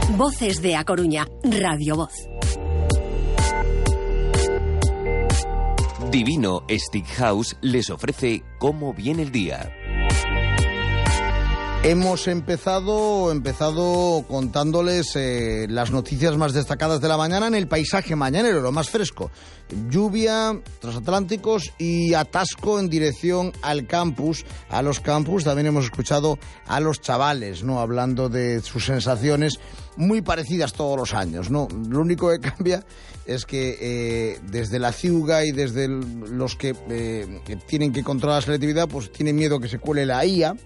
Voces de A Coruña, Radio Voz. Divino Stick House les ofrece Cómo viene el día. Hemos empezado contándoles las noticias más destacadas de la mañana en el paisaje mañanero, lo más fresco. Lluvia, transatlánticos y atasco en dirección al campus, a los campus. También hemos escuchado a los chavales, ¿no?, hablando de sus sensaciones muy parecidas todos los años, ¿no? Lo único que cambia es que desde la ciuga y desde los que tienen que controlar la selectividad, pues tienen miedo que se cuele la IA.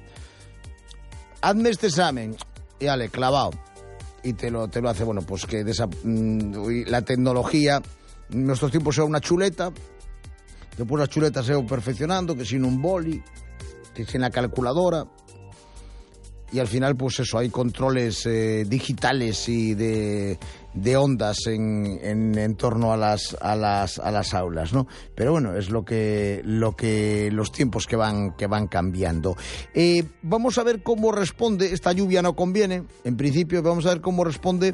Hazme este examen, y ale, clavado. Y te lo hace, bueno, pues que la tecnología, en nuestros tiempos era una chuleta, después la chuleta se ha ido perfeccionando, que sin un boli, que sin la calculadora, y al final, pues eso, hay controles digitales y de ondas en torno a las aulas, ¿no? Pero bueno, es lo que los tiempos que van cambiando. Vamos a ver cómo responde, esta lluvia no conviene, en principio vamos a ver cómo responde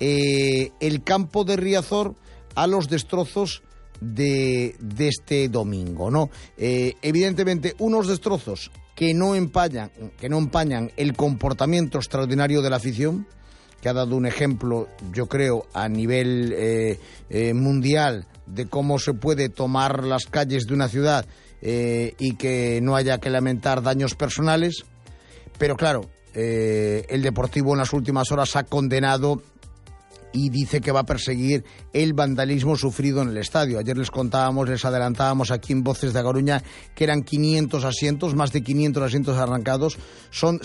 el campo de Riazor a los destrozos de este domingo, ¿no? Evidentemente, unos destrozos que no empañan el comportamiento extraordinario de la afición, que ha dado un ejemplo, yo creo, a nivel mundial de cómo se puede tomar las calles de una ciudad y que no haya que lamentar daños personales. Pero claro, el Deportivo en las últimas horas ha condenado y dice que va a perseguir el vandalismo sufrido en el estadio. Ayer les adelantábamos aquí en Voces de A Coruña que eran 500 asientos, más de 500 asientos arrancados, son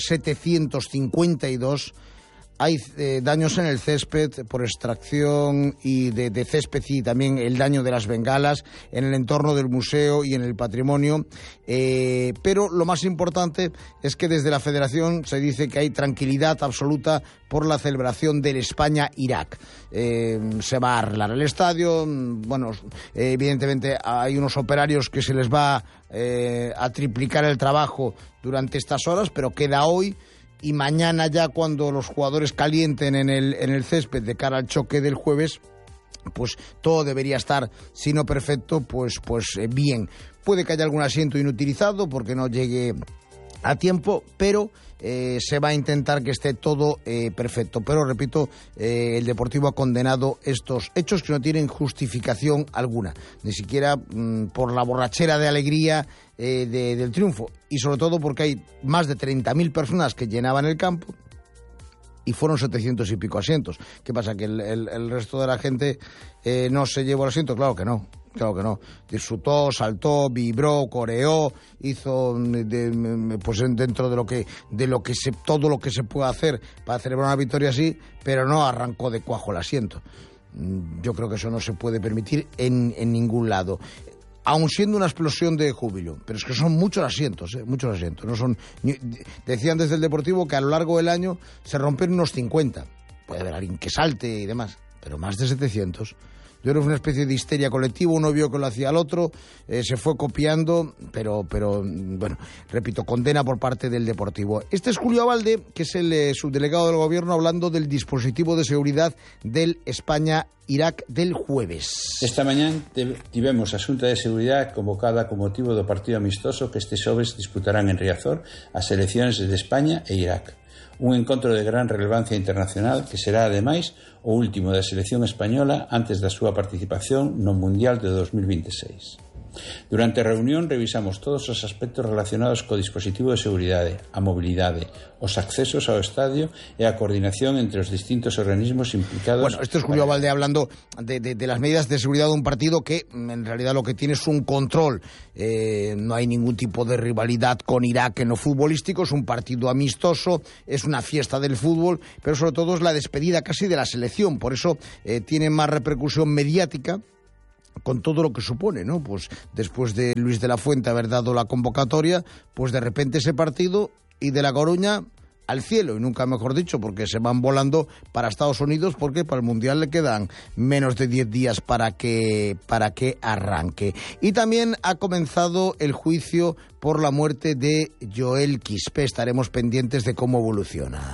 752. Hay daños en el césped por extracción y de césped, y también el daño de las bengalas en el entorno del museo y en el patrimonio. Pero lo más importante es que desde la Federación se dice que hay tranquilidad absoluta por la celebración del España-Irak. Se va a arreglar el estadio. Bueno, evidentemente hay unos operarios que se les va a triplicar el trabajo durante estas horas, pero queda hoy. Y mañana ya, cuando los jugadores calienten en el césped de cara al choque del jueves, pues todo debería estar, si no perfecto, pues bien. Puede que haya algún asiento inutilizado porque no llegue a tiempo, pero se va a intentar que esté todo perfecto. Pero repito, el Deportivo ha condenado estos hechos que no tienen justificación alguna, ni siquiera por la borrachera de alegría del triunfo, y sobre todo porque hay más de 30.000 personas que llenaban el campo y fueron 700 y pico asientos. ¿Qué pasa? ¿Que el resto de la gente no se llevó el asiento? Claro que no. Disfrutó, saltó, vibró, coreó, hizo pues dentro de todo lo que se puede hacer para celebrar una victoria así, pero no arrancó de cuajo el asiento. Yo creo que eso no se puede permitir en ningún lado, aun siendo una explosión de júbilo. Pero es que son muchos asientos. No son, decían desde el Deportivo que a lo largo del año se rompen unos 50. Puede haber alguien que salte y demás, pero más de 700. Yo creo que fue una especie de histeria colectiva, uno vio que lo hacía el otro, se fue copiando, pero bueno, repito, condena por parte del Deportivo. Este es Julio Abalde, que es el subdelegado del Gobierno, hablando del dispositivo de seguridad del España-Irak del jueves. Esta mañán tivemos a Xunta de Seguridade convocada con motivo do partido amistoso que este xoves disputarán en Riazor as seleccións de España e Irak. Un encontro de gran relevancia internacional que será, ademais, o último da selección española antes da súa participación no Mundial de 2026. Durante a reunión revisamos todos os aspectos relacionados co dispositivo de seguridade, a mobilidade, os accesos ao estadio e a coordinación entre os distintos organismos implicados. Bueno, esto es Julio Abalde hablando de las medidas de seguridad de un partido que en realidad lo que tiene es un control. No hay ningún tipo de rivalidad con Irak en lo futbolístico, es un partido amistoso, es una fiesta del fútbol, pero sobre todo es la despedida casi de la selección, por eso tiene más repercusión mediática, con todo lo que supone, ¿no? Pues después de Luis de la Fuente haber dado la convocatoria, pues de repente ese partido, y de La Coruña al cielo, y nunca mejor dicho, porque se van volando para Estados Unidos, porque para el Mundial le quedan menos de 10 días para que arranque. Y también ha comenzado el juicio por la muerte de Joel Quispe. Estaremos pendientes de cómo evoluciona.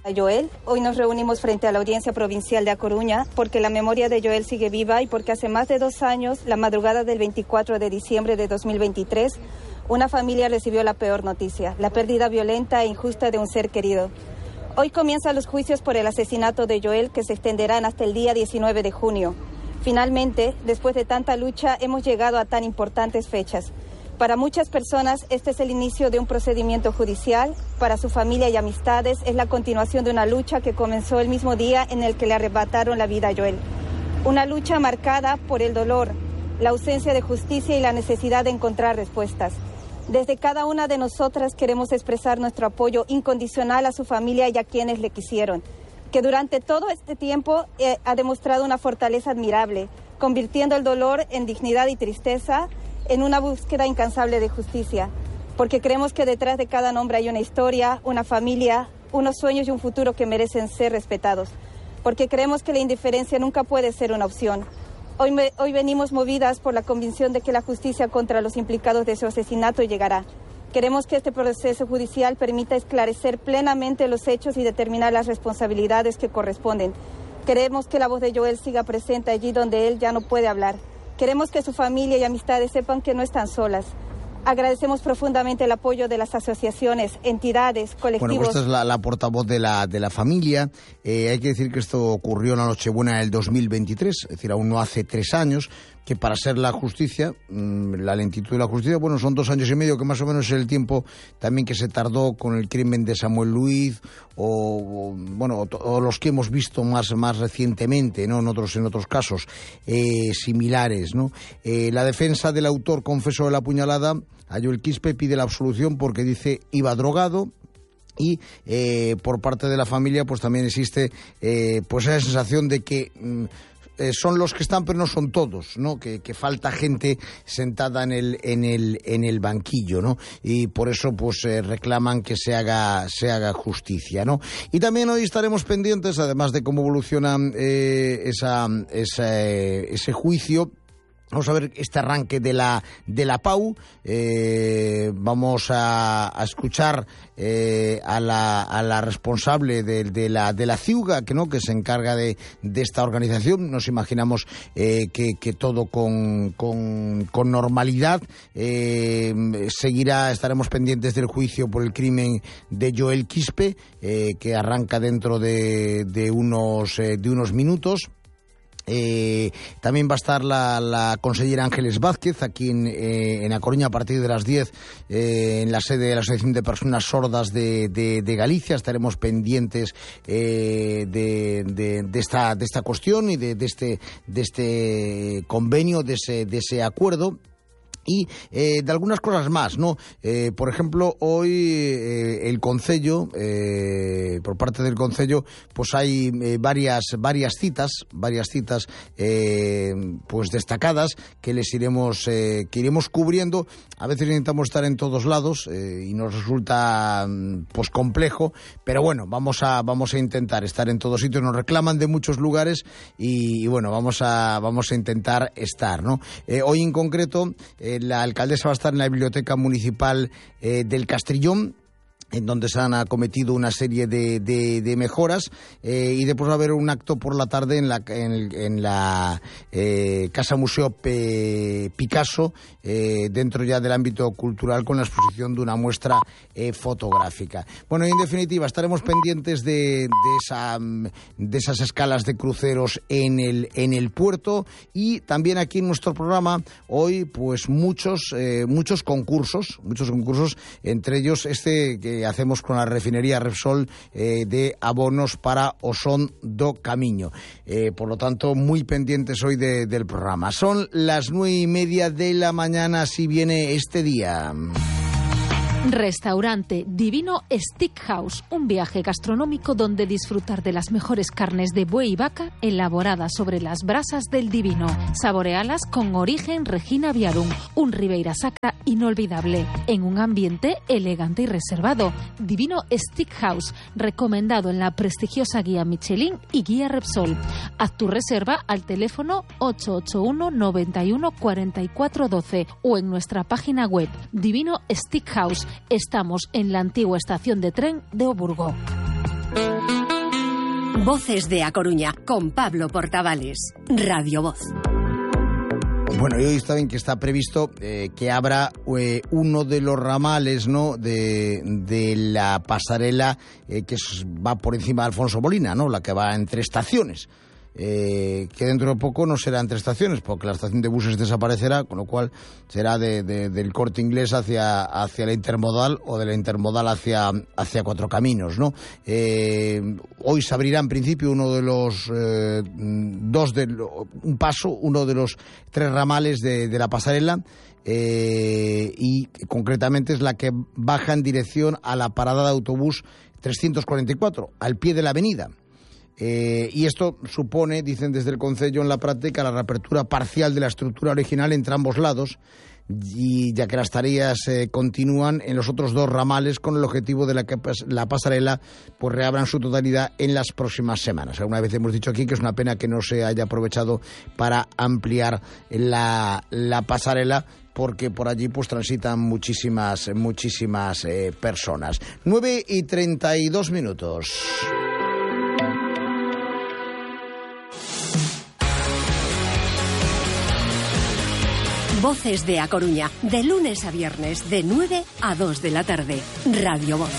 Joel, hoy nos reunimos frente a la Audiencia Provincial de A Coruña porque la memoria de Joel sigue viva y porque hace más de 2 años, la madrugada del 24 de diciembre de 2023, una familia recibió la peor noticia, la pérdida violenta e injusta de un ser querido. Hoy comienzan los juicios por el asesinato de Joel que se extenderán hasta el día 19 de junio. Finalmente, después de tanta lucha, hemos llegado a tan importantes fechas. Para muchas personas, este es el inicio de un procedimiento judicial. Para su familia y amistades, es la continuación de una lucha que comenzó el mismo día en el que le arrebataron la vida a Joel. Una lucha marcada por el dolor, la ausencia de justicia y la necesidad de encontrar respuestas. Desde cada una de nosotras queremos expresar nuestro apoyo incondicional a su familia y a quienes le quisieron, que durante todo este tiempo ha demostrado una fortaleza admirable, convirtiendo el dolor en dignidad y tristeza, en una búsqueda incansable de justicia, porque creemos que detrás de cada nombre hay una historia, una familia, unos sueños y un futuro que merecen ser respetados, porque creemos que la indiferencia nunca puede ser una opción. Hoy venimos movidas por la convicción de que la justicia contra los implicados de su asesinato llegará. Queremos que este proceso judicial permita esclarecer plenamente los hechos y determinar las responsabilidades que corresponden. Queremos que la voz de Joel siga presente allí donde él ya no puede hablar. Queremos que su familia y amistades sepan que no están solas. Agradecemos profundamente el apoyo de las asociaciones, entidades, colectivos. Bueno, pues esta es la portavoz de la familia. Hay que decir que esto ocurrió en la Nochebuena del 2023, es decir, aún no hace 3 años, que para ser la justicia, la lentitud de la justicia, bueno, son 2 años y medio, que más o menos es el tiempo también que se tardó con el crimen de Samuel Luiz o los que hemos visto más recientemente, ¿no? en otros casos similares, ¿no? La defensa del autor confeso de la puñalada, a Joel Quispe, pide la absolución porque dice iba drogado. Y por parte de la familia pues también existe pues esa sensación de que son los que están pero no son todos, ¿no? Que falta gente sentada en el banquillo, ¿no? Y por eso pues reclaman que se haga justicia, ¿no? Y también hoy estaremos pendientes, además de cómo evoluciona ese juicio. Vamos a ver este arranque de la PAU. Vamos a escuchar a la responsable de la CIUGA, que se encarga de esta organización. Nos imaginamos que todo con normalidad. Estaremos pendientes del juicio por el crimen de Joel Quispe, que arranca dentro de unos minutos. También va a estar la consellera Ángeles Vázquez aquí en A Coruña a partir de las 10 en la sede de la Asociación de Personas Sordas de Galicia. Estaremos pendientes de esta cuestión y de este convenio, de ese acuerdo. Y de algunas cosas más, ¿no? Por ejemplo, hoy el Concello, por parte del Concello, pues hay varias citas, pues destacadas que iremos cubriendo. A veces intentamos estar en todos lados y nos resulta pues complejo, pero bueno, vamos a intentar estar en todos sitios. Nos reclaman de muchos lugares y bueno, vamos a intentar estar, ¿no? Hoy en concreto la alcaldesa va a estar en la Biblioteca Municipal del Castrillón, en donde se han acometido una serie de mejoras, y después va a haber un acto por la tarde en la Casa Museo Picasso, dentro ya del ámbito cultural, con la exposición de una muestra fotográfica. Bueno, y en definitiva estaremos pendientes de esas escalas de cruceros en el puerto, y también aquí en nuestro programa hoy pues muchos concursos, entre ellos este que hacemos con la refinería Repsol de abonos para Osón do Camiño. Por lo tanto, muy pendientes hoy del programa. Son las 9:30 de la mañana, así viene este día. Restaurante Divino Steakhouse, un viaje gastronómico donde disfrutar de las mejores carnes de buey y vaca elaboradas sobre las brasas del Divino. Saborealas con origen Regina Viarum, un Ribeira Sacra inolvidable, en un ambiente elegante y reservado. Divino Steakhouse, recomendado en la prestigiosa guía Michelin y guía Repsol. Haz tu reserva al teléfono 881 91 44 12 o en nuestra página web Divino Steakhouse. Estamos en la antigua estación de tren de Oburgo. Voces de A Coruña, con Pablo Portavales, Radio Voz. Bueno, y hoy está bien que está previsto que abra uno de los ramales, ¿no?, de la pasarela que va por encima de Alfonso Molina, ¿no?, la que va entre estaciones. Que dentro de poco no será entre estaciones, porque la estación de buses desaparecerá, con lo cual será del Corte Inglés hacia la Intermodal, o de la Intermodal hacia Cuatro Caminos, ¿no? Hoy se abrirá en principio uno de los uno de los 3 ramales de la pasarela, y concretamente es la que baja en dirección a la parada de autobús 344, al pie de la avenida. Y esto supone, dicen desde el Concello en la práctica, la reapertura parcial de la estructura original entre ambos lados, y ya que las tareas continúan en los otros 2 ramales, con el objetivo de que la pasarela pues reabra en su totalidad en las próximas semanas. Alguna vez hemos dicho aquí que es una pena que no se haya aprovechado para ampliar la pasarela, porque por allí pues transitan muchísimas personas. 9:32. Voces de A Coruña, de lunes a viernes, de 9 a 2 de la tarde. Radio Voz.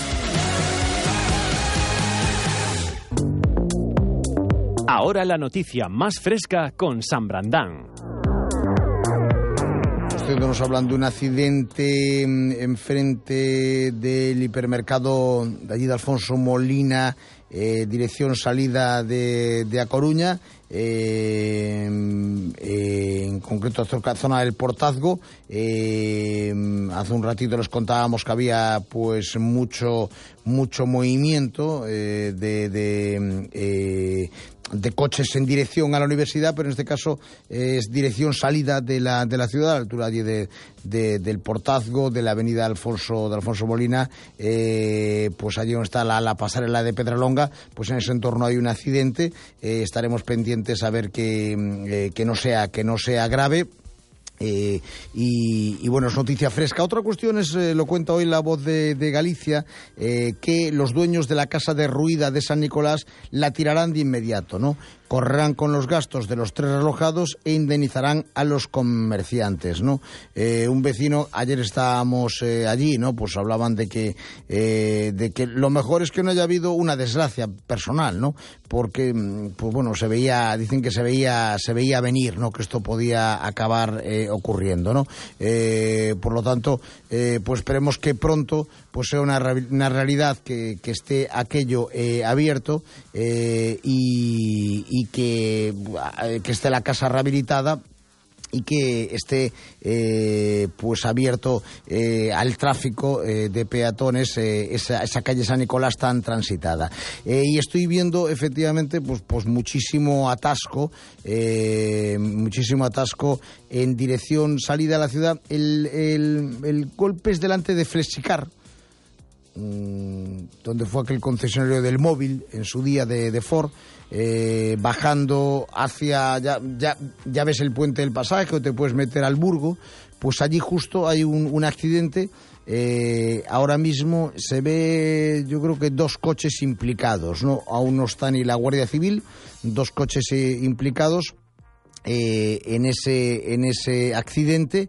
Ahora la noticia más fresca con San Brandán. Ustedes nos hablan de un accidente enfrente del hipermercado de allí de Alfonso Molina, dirección salida de A Coruña, en concreto zona del Portazgo. Hace un ratito les contábamos que había pues mucho movimiento de coches en dirección a la universidad, pero en este caso es dirección salida de la ciudad, a la altura allí del Portazgo, de la avenida Alfonso Molina, pues allí donde está la pasarela de Pedralonga, pues en ese entorno hay un accidente. Estaremos pendientes a ver que no sea grave. Y bueno, es noticia fresca. Otra cuestión es, lo cuenta hoy La Voz de Galicia, que los dueños de la casa derruida de San Nicolás la tirarán de inmediato, ¿no? Correrán con los gastos de los 3 relojados e indemnizarán a los comerciantes, ¿no? Un vecino, ayer estábamos allí, ¿no? Pues hablaban de que lo mejor es que no haya habido una desgracia personal, ¿no? Porque, pues bueno, dicen que se veía venir, ¿no?, que esto podía acabar ocurriendo, ¿no? Por lo tanto, pues esperemos que pronto pues sea una realidad que esté aquello abierto, y que esté la casa rehabilitada, y que esté pues abierto al tráfico de peatones, esa calle San Nicolás tan transitada. Y estoy viendo efectivamente pues muchísimo atasco en dirección salida a la ciudad. El golpe es delante de Flexicar, donde fue aquel concesionario del móvil en su día de Ford. Bajando hacia, ya ves el puente del Pasaje, o te puedes meter al Burgo, pues allí justo hay un accidente. Ahora mismo se ve, yo creo que 2 coches implicados, ¿no? Aún no está ni la Guardia Civil, 2 coches implicados en ese accidente.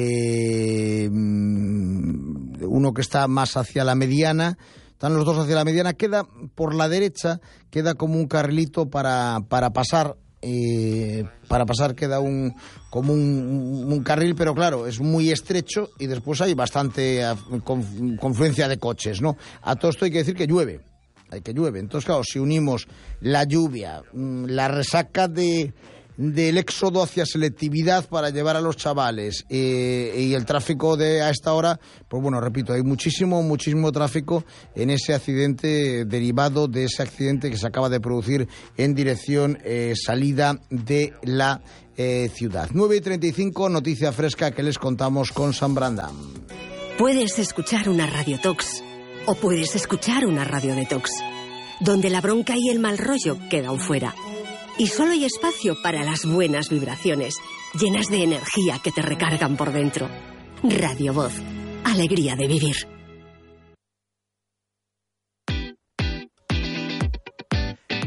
Uno que está más hacia la Mediana. Están los 2 hacia la Mediana. Queda por la derecha, queda como un carrilito para pasar. Queda como un carril, pero claro, es muy estrecho, y después hay bastante confluencia de coches, ¿no? A todo esto hay que decir que llueve. Entonces, claro, si unimos la lluvia, la resaca del éxodo hacia selectividad para llevar a los chavales, y el tráfico a esta hora, pues bueno, repito, hay muchísimo tráfico en ese accidente, derivado de ese accidente que se acaba de producir en dirección salida de la ciudad. 9:35, noticia fresca que les contamos con San Brandán. Puedes escuchar una Radio Tox, o puedes escuchar una Radio Detox, donde la bronca y el mal rollo quedan fuera. Y solo hay espacio para las buenas vibraciones, llenas de energía que te recargan por dentro. Radio Voz, alegría de vivir.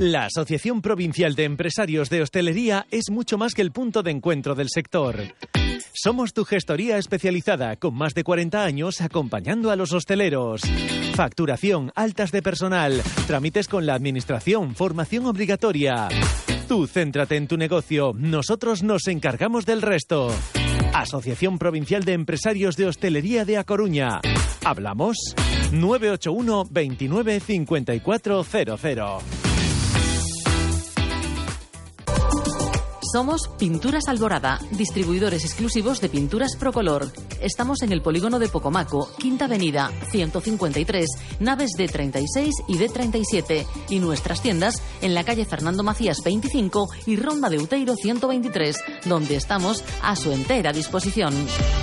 La Asociación Provincial de Empresarios de Hostelería es mucho más que el punto de encuentro del sector. Somos tu gestoría especializada, con más de 40 años acompañando a los hosteleros. Facturación, altas de personal, trámites con la administración, formación obligatoria. Tú céntrate en tu negocio, nosotros nos encargamos del resto. Asociación Provincial de Empresarios de Hostelería de A Coruña. ¿Hablamos? 981 29 5400. Somos Pinturas Alborada, distribuidores exclusivos de pinturas Procolor. Estamos en el polígono de Pocomaco, Quinta Avenida, 153, naves D36 y D37. Y nuestras tiendas en la calle Fernando Macías 25 y Ronda de Uteiro 123, donde estamos a su entera disposición.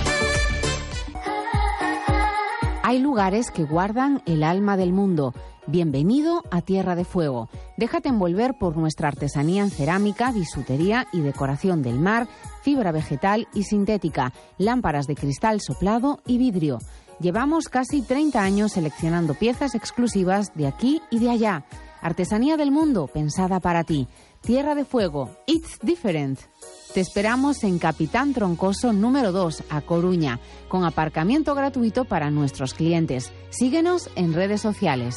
Hay lugares que guardan el alma del mundo. Bienvenido a Tierra de Fuego. Déjate envolver por nuestra artesanía en cerámica, bisutería y decoración del mar, fibra vegetal y sintética, lámparas de cristal soplado y vidrio. Llevamos casi 30 años seleccionando piezas exclusivas de aquí y de allá. Artesanía del mundo pensada para ti. Tierra de Fuego. It's different. Te esperamos en Capitán Troncoso número 2, A Coruña, con aparcamiento gratuito para nuestros clientes. Síguenos en redes sociales.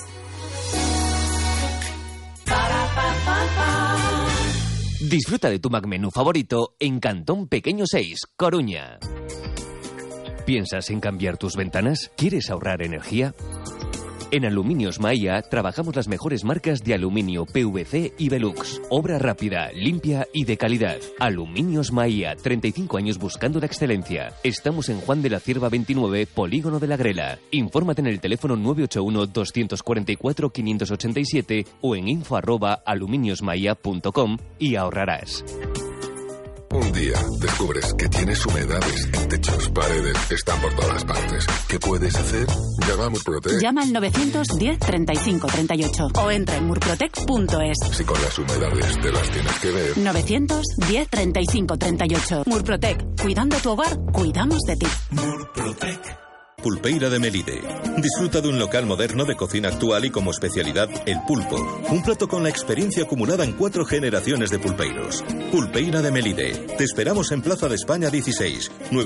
Disfruta de tu McMenú favorito en Cantón Pequeño 6, Coruña. ¿Piensas en cambiar tus ventanas? ¿Quieres ahorrar energía? En Aluminios Maia trabajamos las mejores marcas de aluminio, PVC y Velux. Obra rápida, limpia y de calidad. Aluminios Maia, 35 años buscando la excelencia. Estamos en Juan de la Cierva 29, Polígono de la Grela. Infórmate en el teléfono 981-244-587 o en info@aluminiosmaia.com y ahorrarás. Un día descubres que tienes humedades en techos, paredes, están por todas partes. ¿Qué puedes hacer? Llama a Murprotec. Llama al 910 35 38 o entra en murprotec.es. Si con las humedades te las tienes que ver. 910 35 38. Murprotec. Cuidando tu hogar, cuidamos de ti. Murprotec. Pulpeira de Melide. Disfruta de un local moderno de cocina actual y como especialidad el pulpo. Un plato con la experiencia acumulada en 4 generaciones de pulpeiros. Pulpeira de Melide. Te esperamos en Plaza de España 16,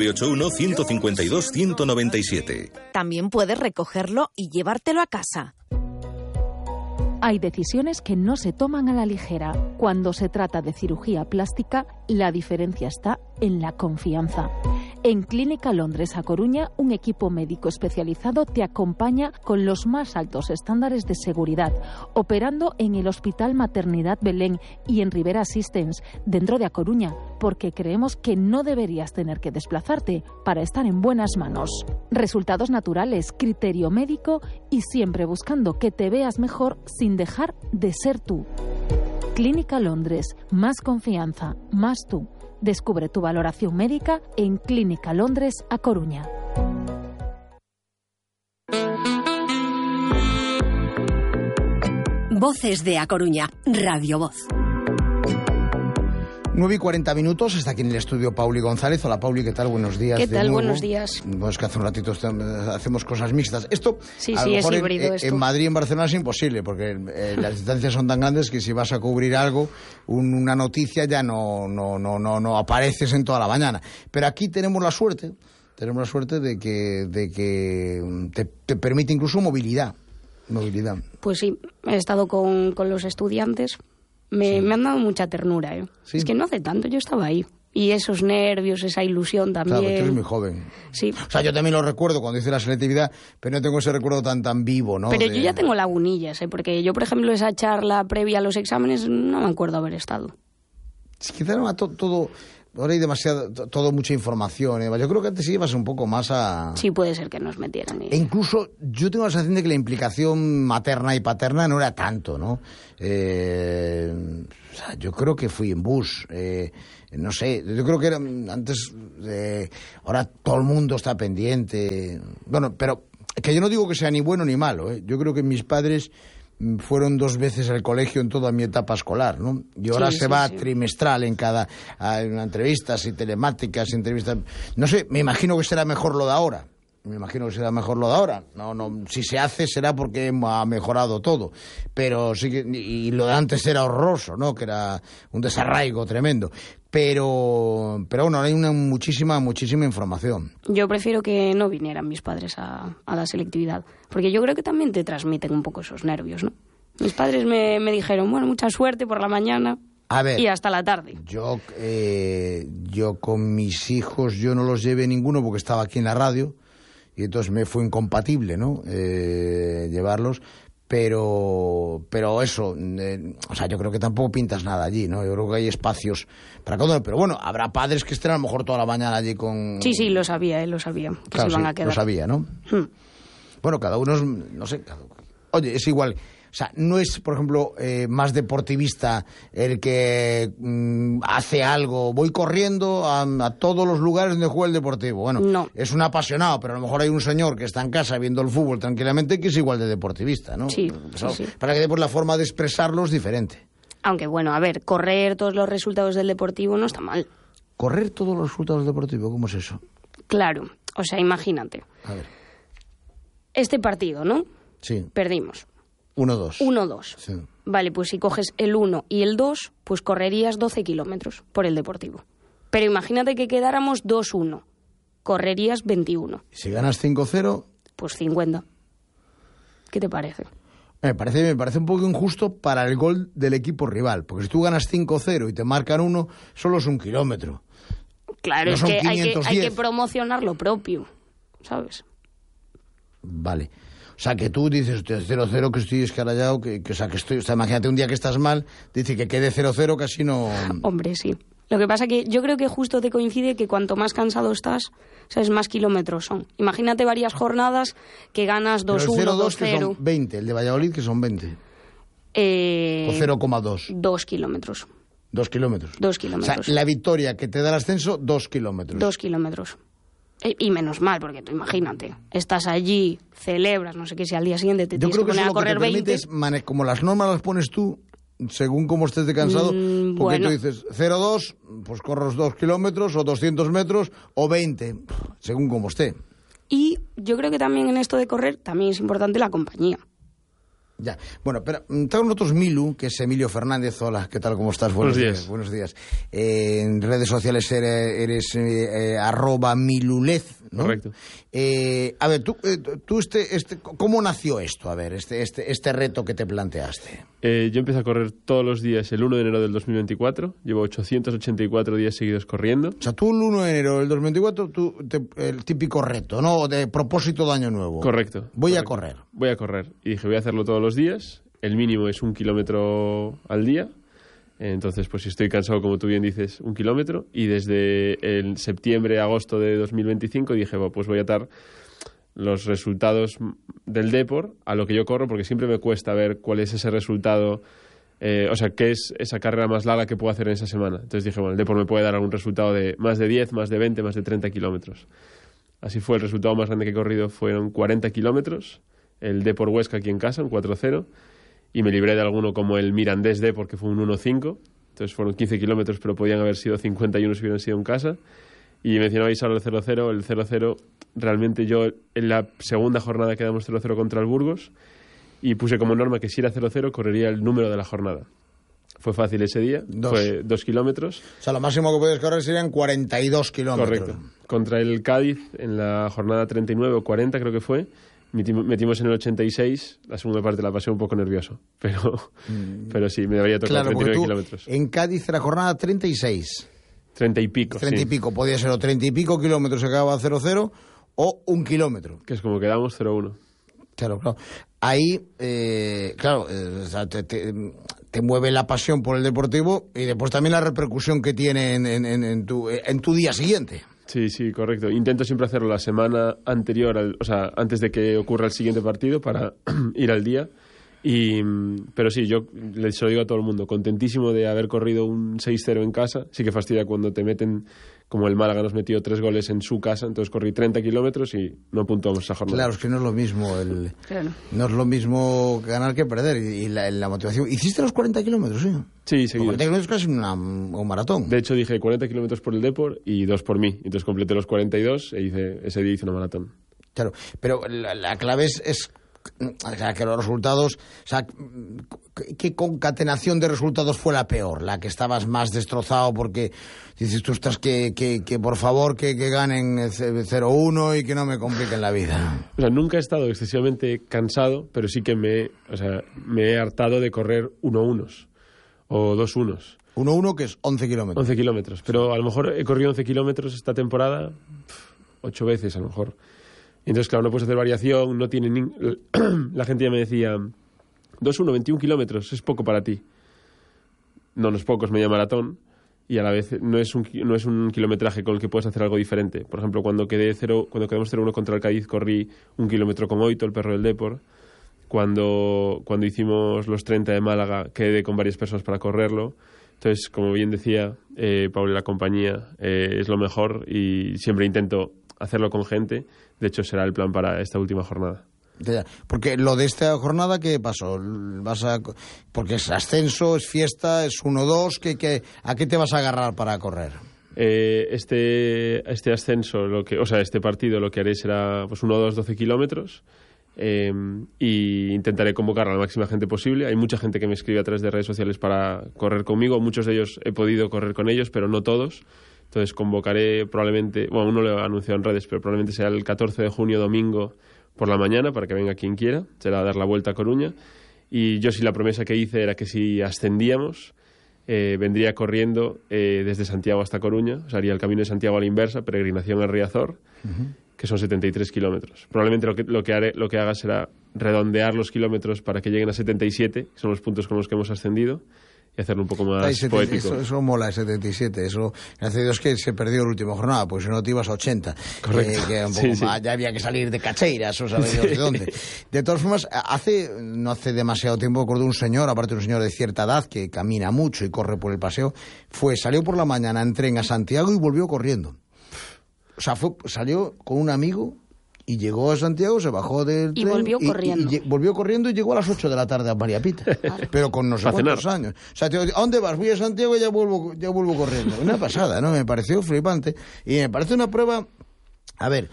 981-152-197. También puedes recogerlo y llevártelo a casa. Hay decisiones que no se toman a la ligera. Cuando se trata de cirugía plástica, la diferencia está en la confianza. En Clínica Londres A Coruña, un equipo médico especializado te acompaña con los más altos estándares de seguridad, operando en el Hospital Maternidad Belén y en Rivera Assistance, dentro de A Coruña, porque creemos que no deberías tener que desplazarte para estar en buenas manos. Resultados naturales, criterio médico y siempre buscando que te veas mejor sin dejar de ser tú. Clínica Londres, más confianza, más tú. Descubre tu valoración médica en Clínica Londres A Coruña. Voces de A Coruña, Radio Voz. 9:40, está aquí en el estudio Pauli González. Hola Pauli, ¿qué tal? Buenos días. ¿Qué tal? Buenos días. Bueno, es que hace un ratito hacemos cosas mixtas. Esto, sí, a lo mejor es híbrido esto. En Madrid y en Barcelona es imposible, porque las distancias son tan grandes que si vas a cubrir algo, una noticia ya no apareces en toda la mañana. Pero aquí tenemos la suerte de que te permite incluso movilidad. Pues sí, he estado con los estudiantes. Me han dado mucha ternura, ¿eh? ¿Sí? Es que no hace tanto yo estaba ahí. Y esos nervios, esa ilusión también. Claro, tú eres muy joven. Sí. O sea, yo también lo recuerdo cuando hice la selectividad, pero no tengo ese recuerdo tan vivo, ¿no? Pero yo ya tengo lagunillas, ¿eh? Porque yo, por ejemplo, esa charla previa a los exámenes no me acuerdo haber estado. Es que todo... Ahora hay mucha información. Yo creo que antes ibas un poco más a... Sí, puede ser que nos metieran. E incluso yo tengo la sensación de que la implicación materna y paterna no era tanto, ¿no? O sea, yo creo que fui en bus. No sé, yo creo que era antes... ahora todo el mundo está pendiente. Bueno, pero que yo no digo que sea ni bueno ni malo, ¿eh? Yo creo que mis padres... fueron 2 veces al colegio en toda mi etapa escolar, ¿no? Y ahora se va trimestral en cada entrevistas y telemáticas, entrevistas. No sé, me imagino que será mejor lo de ahora. Me imagino que será mejor lo de ahora. No, si se hace será porque ha mejorado todo. Pero sí que, y lo de antes era horroroso, ¿no? Que era un desarraigo tremendo. Pero bueno, hay muchísima información. Yo prefiero que no vinieran mis padres a la selectividad, porque yo creo que también te transmiten un poco esos nervios, ¿no? Mis padres me dijeron, bueno, mucha suerte por la mañana. A ver, y hasta la tarde. Yo con mis hijos, yo no los llevé ninguno porque estaba aquí en la radio. Y entonces me fue incompatible, ¿no? Llevarlos, pero eso, o sea, yo creo que tampoco pintas nada allí, ¿no? Yo creo que hay espacios para cada uno, pero bueno, habrá padres que estén a lo mejor toda la mañana allí con... Sí, lo sabía, que claro, se iban a quedar. Lo sabía, ¿no? Bueno, cada uno es, no sé, oye, es igual... O sea, no es, por ejemplo, más deportivista el que hace algo. Voy corriendo a todos los lugares donde juega el Deportivo. Bueno, no. Es un apasionado, pero a lo mejor hay un señor que está en casa viendo el fútbol tranquilamente que es igual de deportivista, ¿no? Sí, sí. Para que pues, la forma de expresarlo es diferente. Aunque, bueno, a ver, correr todos los resultados del Deportivo no está mal. ¿Correr todos los resultados del Deportivo? ¿Cómo es eso? Claro, o sea, imagínate. A ver. Este partido, ¿no? Sí. Perdimos. 1-2. 1-2. Sí. Vale, pues si coges el 1 y el 2, pues correrías 12 kilómetros por el Deportivo. Pero imagínate que quedáramos 2-1. Correrías 21. ¿Y si ganas 5-0? Pues 50. ¿Qué te parece? Me parece un poco injusto para el gol del equipo rival. Porque si tú ganas 5-0 y te marcan 1, solo es 1 kilómetro. Claro, no es que hay que promocionar lo propio, ¿sabes? Vale. O sea, que tú dices 0-0, que estoy escarallado, que estoy... O sea, imagínate un día que estás mal, dice que quede 0-0, casi no... Hombre, sí. Lo que pasa que yo creo que justo te coincide que cuanto más cansado estás, ¿sabes? Más kilómetros son. Imagínate varias jornadas que ganas 2-1, 2-0... que son 20, el de Valladolid que son 20. ¿O 0,2? 2 kilómetros. 2 kilómetros. 2 kilómetros. O sea, la victoria que te da el ascenso, 2 kilómetros. 2 kilómetros. Y menos mal, porque tú imagínate, estás allí, celebras, no sé qué, si al día siguiente te tienes que poner a correr 20... Yo creo que lo que te permite es, como las normas las pones tú, según cómo estés de cansado, porque tú dices 0,2, pues corres 2 kilómetros, o 200 metros, o 20, según como esté. Y yo creo que también en esto de correr, también es importante la compañía. Ya, bueno, pero está con nosotros Milu, que es Emilio Fernández. Hola, ¿qué tal? ¿Cómo estás? Buenos días. Buenos días. En redes sociales eres @Milulez, ¿no? Correcto. A ver, tú ¿cómo nació esto? A ver, este reto que te planteaste. Yo empecé a correr todos los días el 1 de enero del 2024. Llevo 884 días seguidos corriendo. O sea, tú el 1 de enero del 2024, el típico reto, ¿no? De propósito de año nuevo. Correcto. Voy a correr. Voy a correr. Y dije, voy a hacerlo todos los días. El mínimo es 1 kilómetro al día. Entonces, pues si estoy cansado, como tú bien dices, 1 kilómetro. Y desde el septiembre, agosto de 2025 dije, bueno, pues voy a atar los resultados del Depor a lo que yo corro, porque siempre me cuesta ver cuál es ese resultado, o sea, qué es esa carrera más larga que puedo hacer en esa semana. Entonces dije, bueno, el Depor me puede dar algún resultado de más de 10, más de 20, más de 30 kilómetros. Así fue, el resultado más grande que he corrido fueron 40 kilómetros, el Depor Huesca aquí en casa, un 4-0, y me libré de alguno como el Mirandés Depor, que fue un 1-5, entonces fueron 15 kilómetros, pero podían haber sido 51 si hubieran sido en casa. Y mencionabais ahora el 0-0. El 0-0, realmente yo en la segunda jornada quedamos 0-0 contra el Burgos y puse como norma que si era 0-0 correría el número de la jornada. Fue fácil ese día, fue 2 kilómetros. O sea, lo máximo que puedes correr serían 42 kilómetros. Correcto. Contra el Cádiz en la jornada 39 o 40 creo que fue, metimos en el 86, la segunda parte la pasé un poco nervioso, pero sí, me había tocado 39 kilómetros. En Cádiz la jornada 36. 30 y pico. 30 y pico, podía ser o 30 y pico kilómetros se acababa 0-0 o 1 kilómetro. Que es como quedamos 0-1. Claro. Ahí, te mueve la pasión por el deportivo y después también la repercusión que tiene en tu día siguiente. Sí, correcto. Intento siempre hacerlo la semana anterior, o sea, antes de que ocurra el siguiente partido para ir al día. Pero sí, yo se lo digo a todo el mundo, contentísimo de haber corrido un 6-0 en casa. Sí que fastidia cuando te meten, como el Málaga nos metió 3 goles en su casa, entonces corrí 30 kilómetros y no puntuamos esa jornada. Claro, es que no es lo mismo no es lo mismo ganar que perder y la motivación. ¿Hiciste los 40 kilómetros, sí? Sí, seguido. 40 kilómetros es casi un maratón. De hecho dije 40 kilómetros por el Depor y 2 por mí, entonces completé los 42 ese día hice una maratón. Claro, pero la clave es o sea, que los resultados, o sea, ¿qué concatenación de resultados fue la peor? La que estabas más destrozado porque dices tú, estás que por favor que ganen 0-1 y que no me compliquen la vida. O sea, nunca he estado excesivamente cansado, pero sí que me he hartado de correr 1-1 o 2-1. 1-1 que es 11 kilómetros. 11 kilómetros, pero a lo mejor he corrido 11 kilómetros esta temporada 8 veces a lo mejor. Entonces, claro, no puedes hacer variación, no tiene la gente ya me decía 2-1, 21 kilómetros, es poco para ti. No es poco, es media maratón y a la vez no es un kilometraje con el que puedes hacer algo diferente. Por ejemplo, cuando quedamos 0-1 contra el Cádiz, corrí 1 kilómetro con Oito, el perro del Depor. Cuando hicimos los 30 de Málaga, quedé con varias personas para correrlo. Entonces, como bien decía Paul y la compañía, es lo mejor y siempre intento hacerlo con gente. De hecho, será el plan para esta última jornada. Porque lo de esta jornada, ¿qué pasó? Porque es ascenso, es fiesta, es 1-2, ¿a qué te vas a agarrar para correr? Este ascenso, este partido, lo que haré será pues 1-2, 12 kilómetros. Y intentaré convocar a la máxima gente posible. Hay mucha gente que me escribe a través de redes sociales para correr conmigo. Muchos de ellos he podido correr con ellos, pero no todos. Entonces convocaré probablemente, bueno, uno lo he anunciado en redes, pero probablemente sea el 14 de junio, domingo, por la mañana, para que venga quien quiera. Será dar la vuelta a Coruña. Y yo sí, la promesa que hice era que si ascendíamos, vendría corriendo desde Santiago hasta Coruña. O sea, haría el camino de Santiago a la inversa, peregrinación a Riazor, que son 73 kilómetros. Probablemente lo que haga será redondear los kilómetros para que lleguen a 77, que son los puntos con los que hemos ascendido, y hacerlo un poco más poético. Eso mola, 77. Eso, gracias a Dios que se perdió la última jornada, pues si no te ibas a 80. Correcto. Que un poco más, ya había que salir de Cacheiras, o sabes de dónde. De todas formas, no hace demasiado tiempo, recuerdo un señor, aparte de un señor de cierta edad, que camina mucho y corre por el paseo, salió por la mañana en tren a Santiago y volvió corriendo. O sea, salió con un amigo y llegó a Santiago, se bajó del tren. Y volvió corriendo. Y volvió corriendo y llegó a las 8 de la tarde a María Pita. Pero con no sé cuántos años. O sea, ¿a dónde vas? Voy a Santiago y ya vuelvo corriendo. Una pasada, ¿no? Me pareció flipante. Y me parece una prueba... A ver,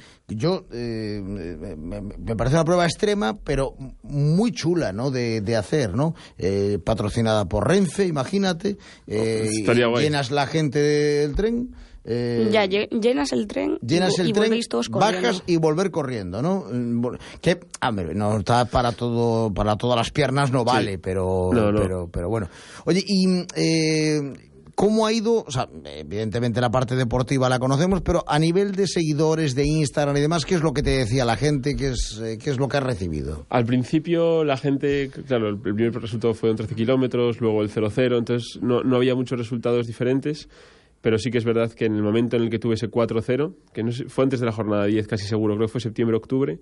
me parece una prueba extrema, pero muy chula, ¿no? De hacer, ¿no? Patrocinada por Renfe, imagínate. Llenas la gente del tren... ya llenas el tren y volvéis todos corriendo. Bajas y volver corriendo, ¿no? Que, no está para todas las piernas, no vale, pero bueno. Oye, y ¿cómo ha ido? O sea, evidentemente la parte deportiva la conocemos, pero a nivel de seguidores, de Instagram y demás, ¿qué es lo que te decía la gente? ¿Qué es lo que has recibido? Al principio la gente, claro, el primer resultado fue en 13 kilómetros, luego el 0-0, entonces no había muchos resultados diferentes. Pero sí que es verdad que en el momento en el que tuve ese 4-0, que fue antes de la jornada 10 casi seguro, creo que fue septiembre-octubre,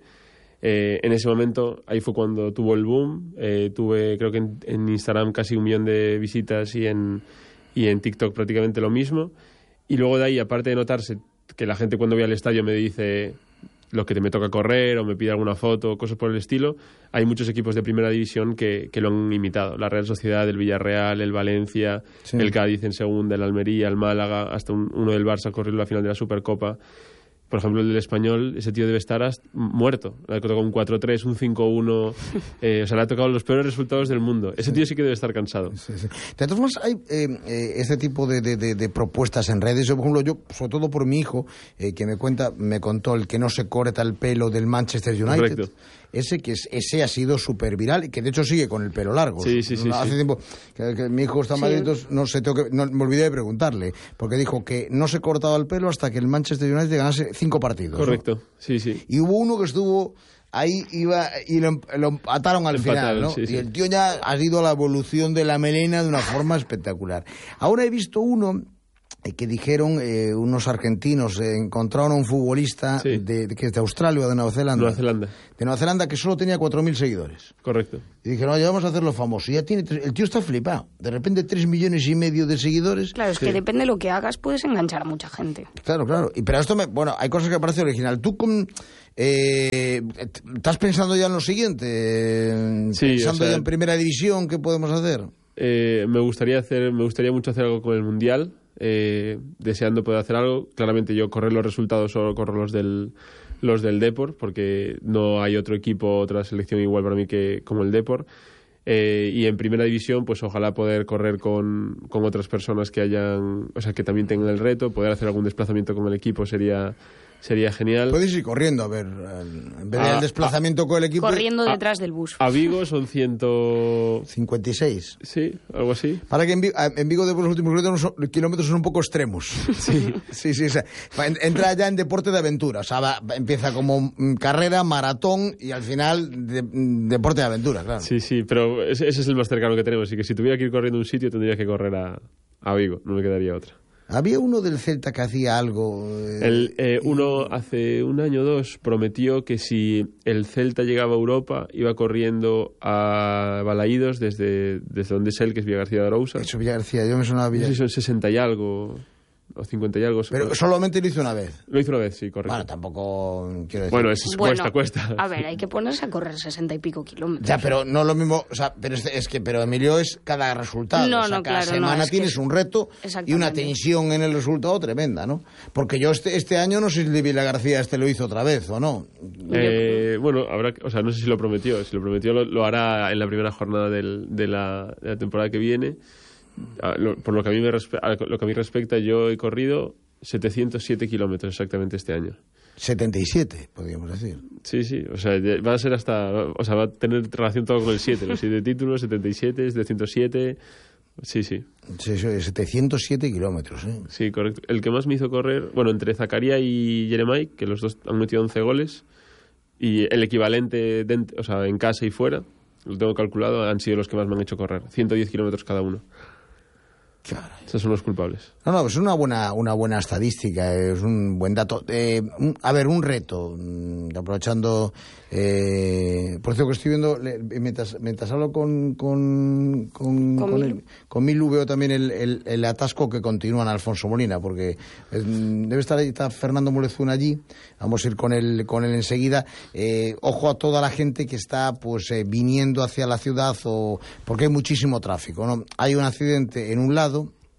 en ese momento ahí fue cuando tuvo el boom. Tuve creo que en Instagram casi 1 millón de visitas y en TikTok prácticamente lo mismo. Y luego de ahí, aparte de notarse que la gente cuando voy al estadio me dice lo que me toca correr o me pide alguna foto, cosas por el estilo, hay muchos equipos de primera división que lo han imitado. La Real Sociedad, el Villarreal, el Valencia, el Cádiz en segunda, el Almería, el Málaga, hasta uno del Barça corrió la final de la Supercopa. Por ejemplo, el del Español, ese tío debe estar muerto. Le ha tocado un 4-3, un 5-1. O sea, le ha tocado los peores resultados del mundo. Ese tío sí que debe estar cansado. Sí. De todas formas, hay este tipo de propuestas en redes. Yo, por ejemplo, sobre todo por mi hijo, que me contó el que no se corta el pelo del Manchester United. Correcto. Ese ha sido súper viral y que de hecho sigue con el pelo largo. Sí. Hace tiempo que mi hijo está mal, entonces me olvidé de preguntarle, porque dijo que no se cortaba el pelo hasta que el Manchester United ganase 5 partidos. Correcto, ¿no? Sí. Y hubo uno que estuvo ahí, iba y lo empataron al final, ¿no? Sí. Y el tío ya ha ido a la evolución de la melena de una forma espectacular. Ahora he visto uno que dijeron unos argentinos, encontraron a un futbolista que es de Australia o de Nueva Zelanda. De Nueva Zelanda, que solo tenía 4.000 seguidores. Correcto. Y dijeron, oye, vamos a hacerlo famoso. Y ya el tío está flipado. De repente 3,5 millones de seguidores. Claro, es que depende de lo que hagas, puedes enganchar a mucha gente. Claro. Pero esto hay cosas que me parece original. ¿Tú estás pensando ya en lo siguiente? Pensando ya en primera división, ¿qué podemos hacer? Me gustaría mucho hacer algo con el Mundial. Deseando poder hacer algo. Claramente yo correr los resultados solo corro los del los del Depor, porque no hay otro equipo, otra selección igual para mí que como el Depor. Y en primera división, pues ojalá poder correr con otras personas que que también tengan el reto, poder hacer algún desplazamiento con el equipo sería genial. Puedes ir corriendo, a ver, en vez del desplazamiento con el equipo... Corriendo detrás del bus. A Vigo son 156. Sí, algo así. Para que en Vigo de los últimos kilómetros son un poco extremos. Sí. sí. O sea, entra ya en deporte de aventura. O sea, empieza como carrera, maratón y al final deporte de aventura, claro. Sí, pero ese es el más cercano que tenemos. Así que si tuviera que ir corriendo a un sitio, tendría que correr a Vigo. No me quedaría otra. Había uno del Celta que hacía algo... Uno hace un año o dos prometió que si el Celta llegaba a Europa iba corriendo a Balaídos desde donde es él, que es Villagarcía de Arousa. Eso, Villagarcía, yo me sonaba Villagarcía. Sí, son 60 y algo... o 50 y algo. Pero solamente lo hizo una vez. Lo hizo una vez, sí, correcto. Bueno, tampoco quiero decir... Bueno, cuesta. A ver, hay que ponerse a correr 60 y pico kilómetros. Ya, pero no lo mismo, o sea, pero Emilio es cada resultado. Cada semana tienes un reto y una tensión en el resultado tremenda, ¿no? Porque yo este año no sé si Livia García lo hizo otra vez o no. Bueno, no sé si lo prometió. Si lo prometió lo hará en la primera jornada de la temporada que viene. Por lo que a mí respecta, yo he corrido 707 kilómetros exactamente este año. 77, podríamos decir. Sí, o sea, va a ser va a tener relación todo con el 7, los 7 títulos, 77, 707, sí. Sí, 707 kilómetros, ¿eh? Sí, correcto. El que más me hizo correr, entre Zakaria y Jeremai, que los dos han metido 11 goles, y el equivalente, en casa y fuera, lo tengo calculado, han sido los que más me han hecho correr, 110 kilómetros cada uno. Claro. Esos son los culpables. No, pues es una buena estadística, es un buen dato. Un reto, aprovechando, por cierto que estoy viendo, mientras hablo con Milu, veo también el atasco que continúa en Alfonso Molina, porque debe estar ahí, está Fernando Molezún allí, vamos a ir con él enseguida. Ojo a toda la gente que está viniendo hacia la ciudad, porque hay muchísimo tráfico, ¿no? Hay un accidente en un lado,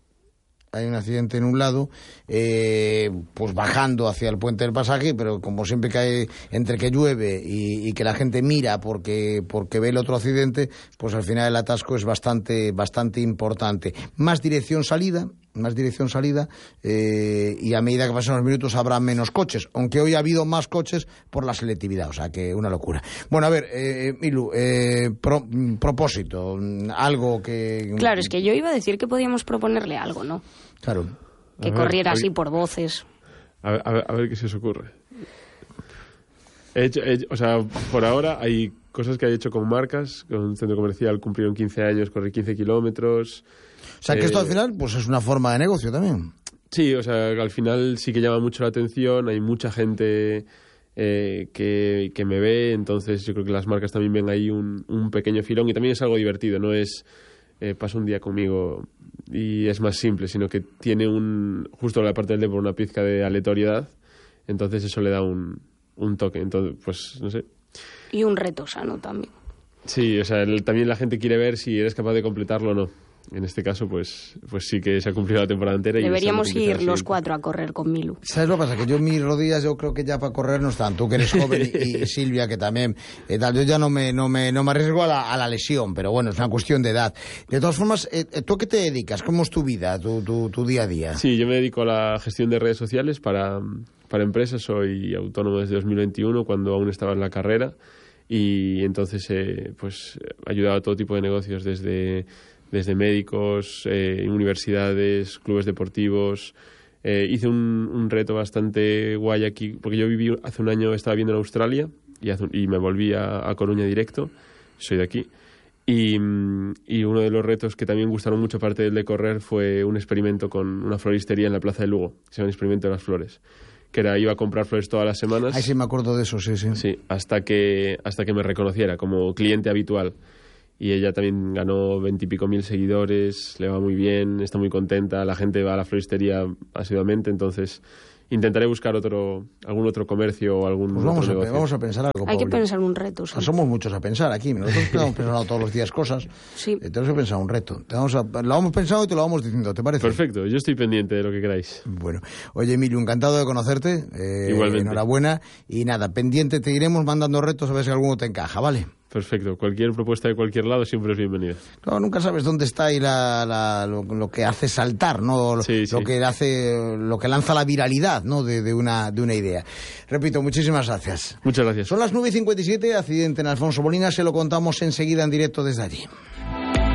bajando hacia el puente del Pasaje, pero como siempre cae entre que llueve y que la gente mira porque ve el otro accidente, pues al final el atasco es bastante importante. Más dirección salida, y a medida que pasan los minutos habrá menos coches, aunque hoy ha habido más coches por la selectividad, o sea que una locura. Bueno, a ver, Milu, propósito, algo que... Claro, es que yo iba a decir que podíamos proponerle algo, ¿no? Claro. Que corriera así por voces. A ver qué se os ocurre. Por ahora hay cosas que he hecho con marcas, con un centro comercial, cumplieron 15 años, corrí 15 kilómetros... O sea, que esto al final pues es una forma de negocio también. Sí, al final sí que llama mucho la atención, hay mucha gente que me ve, entonces yo creo que las marcas también ven ahí un pequeño filón y también es algo divertido, no es pasa un día conmigo y es más simple, sino que tiene justo en la parte del deporte una pizca de aleatoriedad, entonces eso le da un toque, entonces pues no sé. Y un reto sano también. Sí, también la gente quiere ver si eres capaz de completarlo o no. En este caso, pues sí que se ha cumplido la temporada entera. Deberíamos ir los 4 a correr con Milu. ¿Sabes lo que pasa? Que yo mis rodillas, yo creo que ya para correr no están. Tú que eres joven y Silvia que también. Yo ya no me arriesgo a la lesión, pero bueno, es una cuestión de edad. De todas formas, ¿tú a qué te dedicas? ¿Cómo es tu vida, tu día a día? Sí, yo me dedico a la gestión de redes sociales para empresas. Soy autónomo desde 2021, cuando aún estaba en la carrera. Y entonces, pues, he ayudado a todo tipo de negocios, desde médicos, universidades, clubes deportivos. Hice un reto bastante guay aquí, porque yo hace un año, estaba viviendo en Australia y me volví a Coruña directo, soy de aquí. Y uno de los retos que también gustaron mucho, aparte del de correr, fue un experimento con una floristería en la Plaza de Lugo, que se llama el experimento de las flores. Que iba a comprar flores todas las semanas. Ahí sí me acuerdo de eso, sí. Sí, hasta que me reconociera como cliente habitual. Y ella también ganó 20 y pico mil seguidores, le va muy bien, está muy contenta, la gente va a la floristería asiduamente, entonces intentaré buscar algún otro comercio o algún pues otro negocio. Vamos a pensar algo, Hay que pensar un reto. Sí. Somos muchos a pensar aquí. Nosotros hemos pensado todos los días cosas. Sí. Tenemos que pensar un reto. Lo hemos pensado y te lo vamos diciendo, ¿te parece? Perfecto, yo estoy pendiente de lo que queráis. Bueno, oye, Emilio, encantado de conocerte. Igualmente. Enhorabuena. Y nada, pendiente, te iremos mandando retos a ver si alguno te encaja, ¿vale? Perfecto. Cualquier propuesta de cualquier lado siempre es bienvenida. No, nunca sabes dónde está ahí lo que hace saltar, ¿no? Lo que lanza la viralidad, ¿no? De una idea. Repito, muchísimas gracias. Muchas gracias. Son las 9:57, accidente en Alfonso Molina, se lo contamos enseguida en directo desde allí.